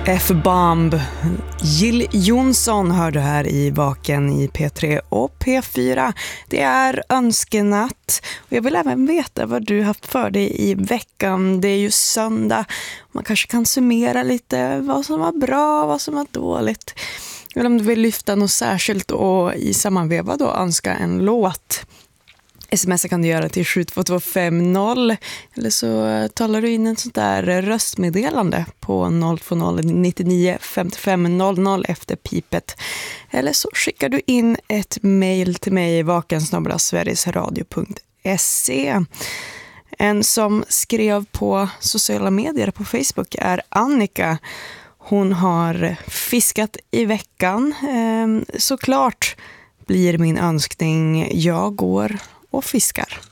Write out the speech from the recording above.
F-bomb. Jill Johnson hör du här i Vaken i P3 och P4. Det är önskenatt och jag vill även veta vad du haft för dig i veckan. Det är ju söndag. Man kanske kan summera lite vad som var bra, vad som var dåligt. Eller om du vill lyfta något särskilt och i sammanveva då önska en låt. SMS kan du göra till 72250 eller så talar du in en sånt där röstmeddelande på 020 99 55 00 efter pipet. Eller så skickar du in ett mejl till mig vakensnabel@sverigesradio.se. En som skrev på sociala medier på Facebook är Annika. Hon har fiskat i veckan. Såklart blir min önskning jag går och fiskar.